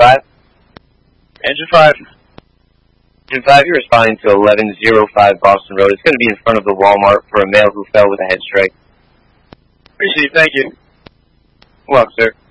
5? Engine 5. Engine 5, you're responding to 1105 Boston Road. It's going to be in front of the Walmart for a male who fell with a head strike. Received, thank you. Welcome, sir.